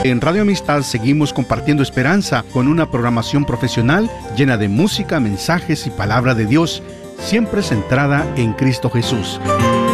En Radio Amistad seguimos compartiendo esperanza con una programación profesional llena de música, mensajes y palabra de Dios, siempre centrada en Cristo Jesús.